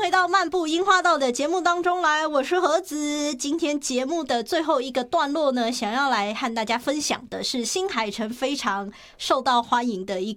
回到漫步樱花道的节目当中来，我是盒子。今天节目的最后一个段落呢，想要来和大家分享的是新海诚非常受到欢迎的一